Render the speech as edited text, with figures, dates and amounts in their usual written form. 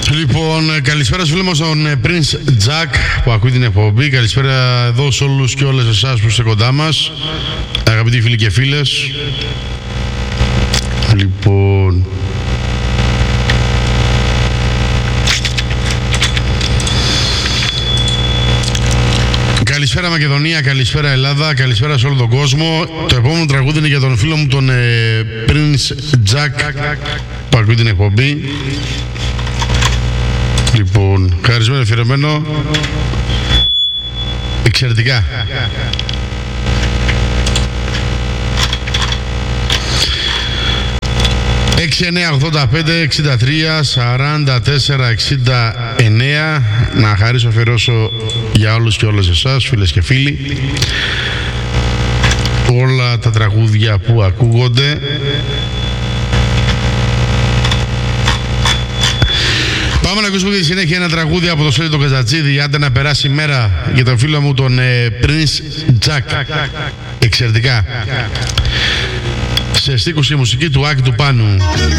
Λοιπόν, καλησπέρα στους φίλους μας τον Prince Jack που ακούει την εκπομπή. Καλησπέρα εδώ σε όλους και όλες εσάς που είστε κοντά μας, αγαπητοί φίλοι και φίλες. Λοιπόν, καλησπέρα Μακεδονία, καλησπέρα Ελλάδα, καλησπέρα σε όλο τον κόσμο. Το επόμενο τραγούδι είναι για τον φίλο μου τον Prince Jack που ακούει την εκπομπή. Λοιπόν, χαρισμένο, αφιερωμένο. Εξαιρετικά. ...6985-63-44-69 να χαρίσω, αφιερώσω για όλους και όλες εσάς, φίλες και φίλοι, όλα τα τραγούδια που ακούγονται. Πάμε να ακούσουμε στη συνέχεια ένα τραγούδι από το Στέλιο τον Καζατζίδη, άντε να περάσει η μέρα, για τον φίλο μου τον Prince Jack. Εξαιρετικά. Σε στίχους η μουσική του Άκη του Πάνου.